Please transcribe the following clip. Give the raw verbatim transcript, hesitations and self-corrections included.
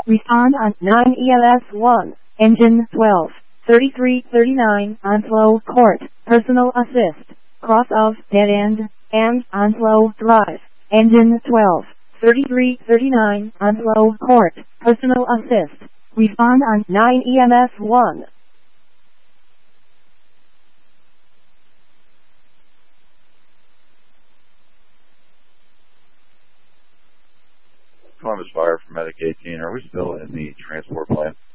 Respond on nine E L S one. Engine twelve. thirty-three thirty-nine Onslow Court. Personal assist. Cross of dead end and Onslow Drive. Engine twelve. thirty-three thirty-nine Onslow Court. Personal assist. Respond on nine E M S one. Columbus Fire for Medic eighteen. Are we still in the transport plan?